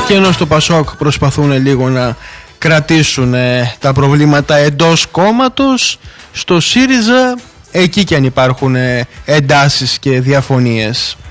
Και ενώ στο Πασόκ προσπαθούν λίγο να κρατήσουν τα προβλήματα εντός κόμματος, στο ΣΥΡΙΖΑ εκεί και αν υπάρχουν εντάσεις και διαφωνίες.